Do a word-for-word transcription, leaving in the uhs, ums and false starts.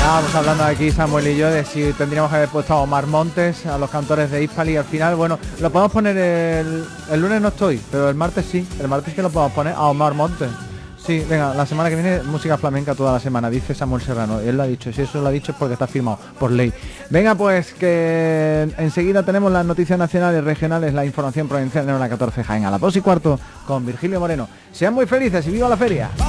Estábamos hablando aquí Samuel y yo de si tendríamos que haber puesto a Omar Montes, a los cantores de Hispali, y al final, bueno, lo podemos poner el, el lunes no estoy, pero el martes sí, el martes que lo podemos poner a Omar Montes. Sí, venga, la semana que viene música flamenca toda la semana, dice Samuel Serrano. Él lo ha dicho, si eso lo ha dicho es porque está firmado por ley. Venga, pues que enseguida tenemos las noticias nacionales, regionales, la información provincial en la catorce Jaén a las dos y cuarto con Virgilio Moreno. Sean muy felices y viva la feria.